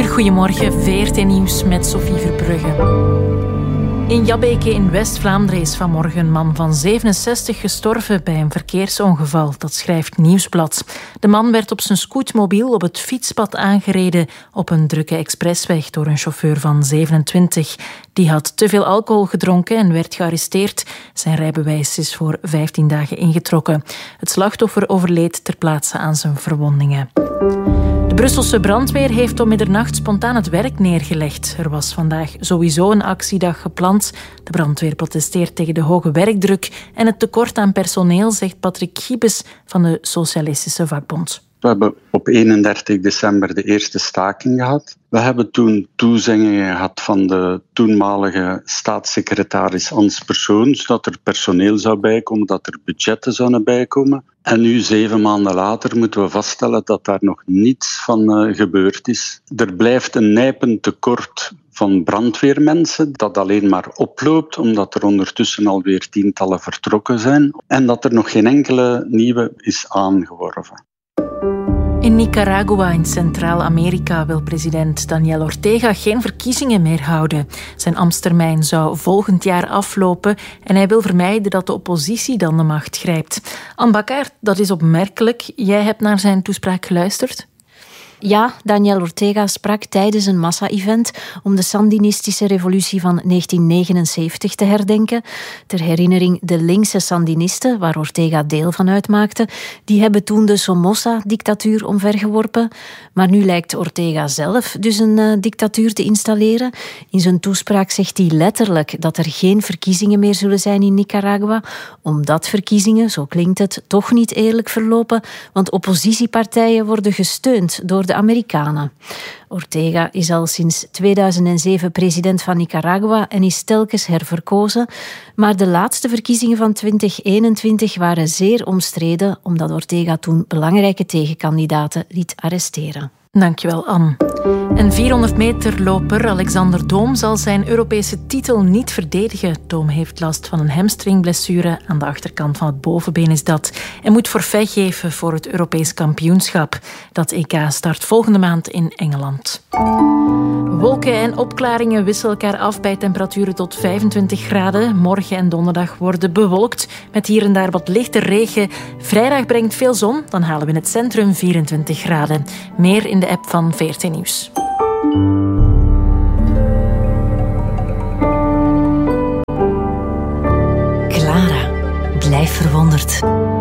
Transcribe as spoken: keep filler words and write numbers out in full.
uur, goedemorgen, V R T Nieuws met Sophie Verbrugge. In Jabbeke in West-Vlaanderen is vanmorgen een man van zevenenzestig gestorven bij een verkeersongeval. Dat schrijft Nieuwsblad. De man werd op zijn scootmobiel op het fietspad aangereden op een drukke expressweg door een chauffeur van zevenentwintig. Die had te veel alcohol gedronken en werd gearresteerd. Zijn rijbewijs is voor vijftien dagen ingetrokken. Het slachtoffer overleed ter plaatse aan zijn verwondingen. De Brusselse brandweer heeft om middernacht spontaan het werk neergelegd. Er was vandaag sowieso een actiedag gepland. De brandweer protesteert tegen de hoge werkdruk en het tekort aan personeel, zegt Patrick Giebes van de Socialistische Vakbond. We hebben op eenendertig december de eerste staking gehad. We hebben toen toezeggingen gehad van de toenmalige staatssecretaris Ans Persoons dat er personeel zou bijkomen, dat er budgetten zouden bijkomen. En nu, zeven maanden later, moeten we vaststellen dat daar nog niets van uh, gebeurd is. Er blijft een nijpend tekort van brandweermensen dat alleen maar oploopt, omdat er ondertussen alweer tientallen vertrokken zijn en dat er nog geen enkele nieuwe is aangeworven. In Nicaragua in Centraal-Amerika wil president Daniel Ortega geen verkiezingen meer houden. Zijn ambtstermijn zou volgend jaar aflopen en hij wil vermijden dat de oppositie dan de macht grijpt. Anne Bakkaert, dat is opmerkelijk. Jij hebt naar zijn toespraak geluisterd? Ja, Daniel Ortega sprak tijdens een massa-event om de Sandinistische revolutie van negentien negenenzeventig te herdenken. Ter herinnering, de linkse Sandinisten, waar Ortega deel van uitmaakte, die hebben toen de Somoza-dictatuur omvergeworpen. Maar nu lijkt Ortega zelf dus een uh, dictatuur te installeren. In zijn toespraak zegt hij letterlijk dat er geen verkiezingen meer zullen zijn in Nicaragua, omdat verkiezingen, zo klinkt het, toch niet eerlijk verlopen, want oppositiepartijen worden gesteund door de Amerikanen. Ortega is al sinds tweeduizend zeven president van Nicaragua en is telkens herverkozen. Maar de laatste verkiezingen van twintig eenentwintig waren zeer omstreden, omdat Ortega toen belangrijke tegenkandidaten liet arresteren. Dankjewel, Anne. Een vierhonderd meter loper Alexander Doom zal zijn Europese titel niet verdedigen. Doom heeft last van een hamstringblessure. Aan de achterkant van het bovenbeen is dat. En moet forfait geven voor het Europees kampioenschap. Dat E K start volgende maand in Engeland. Wolken en opklaringen wisselen elkaar af bij temperaturen tot vijfentwintig graden. Morgen en donderdag worden bewolkt met hier en daar wat lichte regen. Vrijdag brengt veel zon, dan halen we in het centrum vierentwintig graden. Meer in de app van V R T Nieuws. Clara, blijf verwonderd.